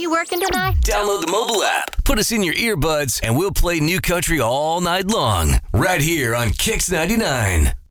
You working tonight? Download the mobile app, put us in your earbuds, and we'll play new country all night long, right here on Kix 99.